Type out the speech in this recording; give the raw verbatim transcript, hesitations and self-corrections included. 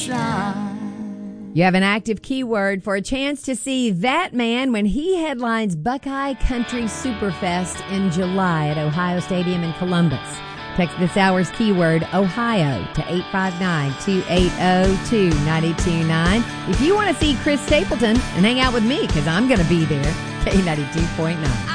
You have an active keyword for a chance to see that man when he headlines Buckeye Country Superfest in July at Ohio Stadium in Columbus. Text this hour's keyword, Ohio, to eight five nine, two eight zero, two nine two nine. If you want to see Chris Stapleton and hang out with me, because I'm going to be there, K ninety-two point nine.